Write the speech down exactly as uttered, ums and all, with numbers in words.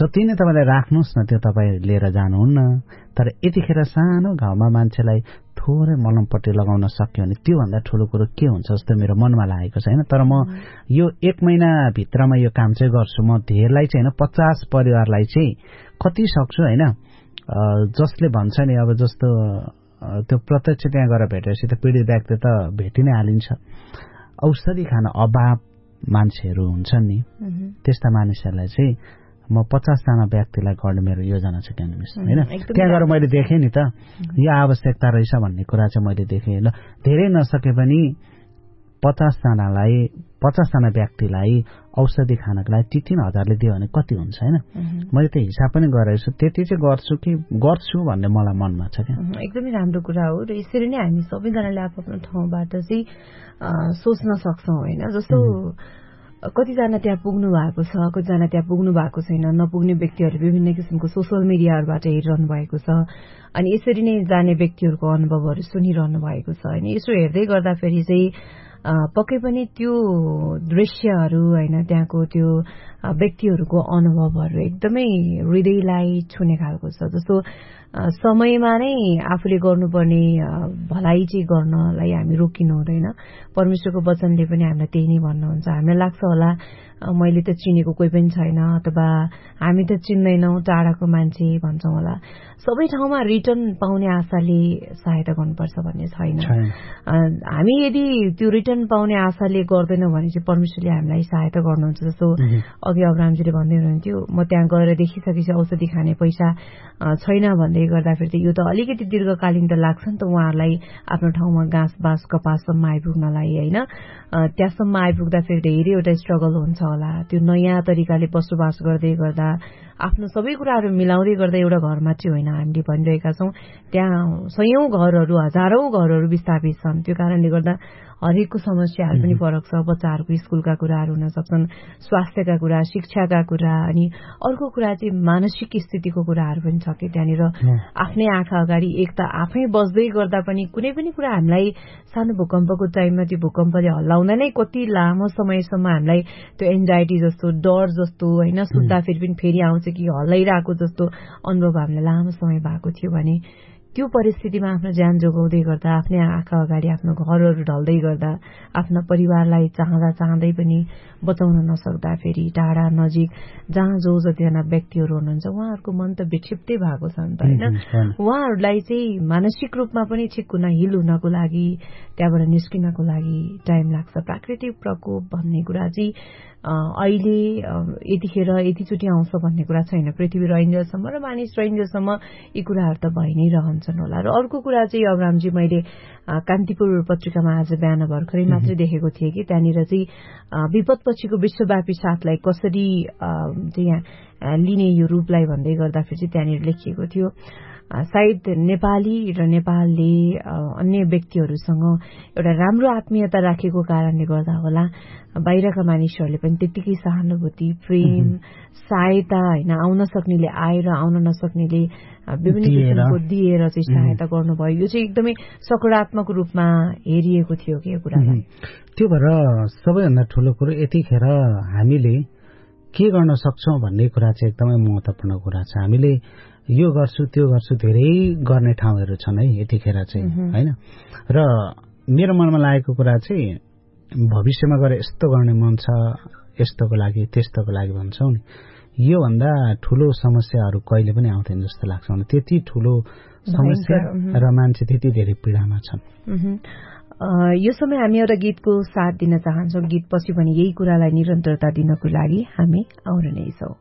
जति नै तपाईँले राख्नुहोस् न त्यो तपाईँ लिएर जानुहुन्न। तर यतिखेर सानो घाउमा मान्छेलाई थोरै मलमपट्टि लगाउन सक्यो भने त्योभन्दा ठुलो कुरो के हुन्छ जस्तो मेरो मनमा लागेको छैन। तर म यो एक महिनाभित्रमा यो काम चाहिँ गर्छु। म धेरैलाई चाहिँ होइन पचास परिवारलाई चाहिँ कति सक्छु होइन, जसले भन्छ नि अब जस्तो त्यो प्रत्यक्ष त्यहाँ गएर भेटेपछि त पीडित व्यक्ति त भेटि नै हालिन्छ। औषधि खान अभाव मान्छेहरू हुन्छन् नि, त्यस्ता मानिसहरूलाई चाहिँ म पचासजना व्यक्तिलाई गर्ने मेरो योजना छ क्यानभिस होइन। त्यहाँ गएर मैले देखेँ नि त यो आवश्यकता रहेछ भन्ने कुरा चाहिँ मैले देखेँ। ल धेरै नसके पनि पचासजनालाई पचासजना व्यक्तिलाई औषधि खानको लागि ती तीन हजारले दियो भने कति हुन्छ होइन। मैले त्यो हिसाब पनि गरेको छु, त्यति चाहिँ गर्छु कि गर्छु भन्ने मलाई मनमा छ क्या। एकदमै राम्रो कुरा हो र यसरी नै हामी सबैजनाले आफ्नो ठाउँबाट चाहिँ सोच्न सक्छौँ होइन। जस्तो कतिजना त्यहाँ पुग्नु भएको छ, कतिजना त्यहाँ पुग्नु भएको छैन, नपुग्ने व्यक्तिहरूले विभिन्न किसिमको सोसियल मिडियाहरूबाट हेरिरहनु भएको छ अनि यसरी नै जाने व्यक्तिहरूको अनुभवहरू सुनिरहनु भएको छ होइन। यसो हेर्दै गर्दाखेरि चाहिँ पक्कै पनि त्यो दृश्यहरू होइन, त्यहाँको त्यो व्यक्तिहरूको अनुभवहरू एकदमै हृदयलाई छुने खालको छ। जस्तो समयमा नै आफूले गर्नुपर्ने भलाइ चाहिँ गर्नलाई हामी रोकिनु हुँदैन। परमेश्वरको वचनले पनि हामीलाई त्यही नै भन्नुहुन्छ। हामीलाई लाग्छ होला मैले त चिनेको कोही पनि छैन अथवा हामी त चिन्दैनौँ, टाढाको मान्छे भन्छौँ होला। सबै ठाउँमा रिटर्न पाउने आशाले सहायता गर्नुपर्छ भन्ने छैन। हामी यदि त्यो रिटर्न पाउने आशाले गर्दैनौँ भने चाहिँ परमेश्वरले हामीलाई सहायता गर्नुहुन्छ। जस्तो अघि अब्राहमजीले भन्दै हुनुहुन्थ्यो म त्यहाँ गएर देखिसकेपछि औषधि खाने पैसा छैन भन्दै गर्दाखेरि त यो त अलिकति दीर्घकालीन त लाग्छ नि त उहाँहरूलाई आफ्नो ठाउँमा घाँस बाँस कपाससम्म आइपुग्नलाई होइन। त्यहाँसम्म आइपुग्दाखेरि धेरैवटा स्ट्रगल हुन्छ होला। त्यो नयाँ तरिकाले बसोबास गर्दै गर्दा आफ्नो सबै कुराहरू मिलाउँदै गर्दा एउटा घरमा चाहिँ होइन, हामीले भनिरहेका छौँ त्यहाँ सयौं घरहरू हजारौं घरहरू विस्थापित छन्। त्यो कारणले गर्दा हरेकको समस्याहरू पनि फरक छ। बच्चाहरूको स्कुलका कुराहरू हुन सक्छन्, स्वास्थ्यका कुरा, शिक्षाका कुरा, अनि अर्को कुरा चाहिँ मानसिक स्थितिको कुराहरू पनि छ कि त्यहाँनिर आफ्नै आँखा अगाडि एक त आफै बस्दै गर्दा पनि कुनै पनि कुरा हामीलाई सानो भूकम्पको टाइममा त्यो भूकम्पले हल्लाउँदा नै कति लामो समयसम्म हामीलाई त्यो एन्जाइटी जस्तो डर जस्तो होइन सुत्दाखेरि पनि फेरि आउँछ कि हल्लाइरहेको जस्तो अनुभव हामीलाई लामो समय भएको थियो भने त्यो परिस्थितिमा आफ्नो ज्यान जोगाउँदै गर्दा आफ्नै आँखा अगाडि आफ्नो घरहरू ढल्दै गर्दा आफ्ना परिवारलाई चाहँदा चाहँदै पनि बचाउन नसक्दा फेरि टाढा नजिक जहाँ जो जतिजना व्यक्तिहरू हुनुहुन्छ उहाँहरूको मन त विक्षिप्तै भएको छ नि त होइन। उहाँहरूलाई चाहिँ मानसिक रूपमा पनि ठिक हुन हिल हुनको लागि त्यहाँबाट निस्किनको लागि टाइम लाग्छ। प्राकृतिक प्रकोप भन्ने कुरा चाहिँ अहिले यतिखेर यतिचोटि आउँछ भन्ने कुरा छैन। पृथ्वी रहन्जेलसम्म र मानिस रहन्जेलसम्म यी कुराहरू त भइ नै रहन्छन् होला। र अर्को कुरा चाहिँ अब्राहमजी मैले कान्तिपुर पत्रिकामा आज बिहान भर्खरै मात्रै देखेको थिएँ कि त्यहाँनिर चाहिँ विपदपछिको विश्वव्यापी साथलाई कसरी चाहिँ लिने यो रूपलाई भन्दै गर्दाखेरि चाहिँ त्यहाँनिर लेखिएको थियो सायद नेपाली र नेपालले अन्य व्यक्तिहरूसँग एउटा राम्रो आत्मीयता राखेको कारणले गर्दा होला बाहिरका मानिसहरूले पनि त्यतिकै सहानुभूति प्रेम सहायता होइन आउन सक्नेले आएर आउन नसक्नेले विभिन्न किसिमको दिएर चाहिँ सहायता गर्नुभयो। यो चाहिँ एकदमै सकारात्मक रूपमा हेरिएको थियो कि यो कुरालाई। त्यो भएर सबैभन्दा ठुलो कुरो यतिखेर हामीले के गर्न सक्छौं भन्ने कुरा चाहिँ एकदमै महत्त्वपूर्ण कुरा छ। हामीले यो गर्छु त्यो गर्छु धेरै गर्ने ठाउँहरू छन् है यतिखेर चाहिँ होइन। र मेरो मनमा लागेको कुरा चाहिँ भविष्यमा गएर यस्तो गर्ने मन छ यस्तोको लागि त्यस्तोको लागि भन्छौँ नि, योभन्दा ठुलो समस्याहरू कहिले पनि आउँदैन जस्तो लाग्छ मलाई। त्यति ठुलो समस्या र मान्छे त्यति धेरै पीडामा छन्। यो समय हामी एउटा गीतको साथ दिन चाहन्छौँ। गीत पछि पनि यही कुरालाई निरन्तरता दिनको लागि हामी आउन नै छौँ।